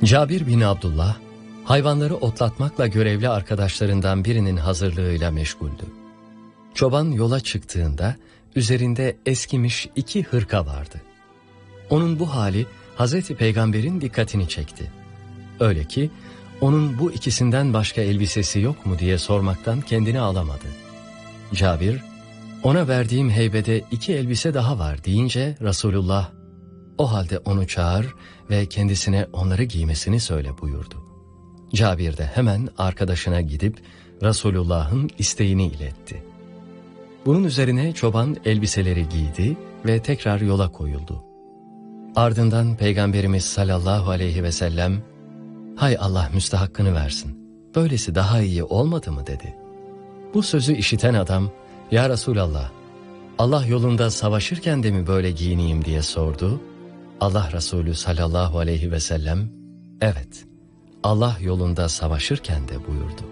Cabir bin Abdullah, hayvanları otlatmakla görevli arkadaşlarından birinin hazırlığıyla meşguldü. Çoban yola çıktığında üzerinde eskimiş 2 hırka vardı. Onun bu hali Hazreti Peygamber'in dikkatini çekti. Öyle ki onun bu ikisinden başka elbisesi yok mu diye sormaktan kendini alamadı. Cabir, ona verdiğim heybede 2 elbise daha var deyince Resulullah, o halde onu çağır ve kendisine onları giymesini söyle buyurdu. Cabir de hemen arkadaşına gidip Resulullah'ın isteğini iletti. Bunun üzerine çoban elbiseleri giydi ve tekrar yola koyuldu. Ardından Peygamberimiz sallallahu aleyhi ve sellem, "Hay Allah müstehakkını versin, böylesi daha iyi olmadı mı?" dedi. Bu sözü işiten adam, "Ya Resulallah, Allah yolunda savaşırken de mi böyle giyineyim?" diye sordu. Allah Resulü sallallahu aleyhi ve sellem, "Evet, Allah yolunda savaşırken de" buyurdu.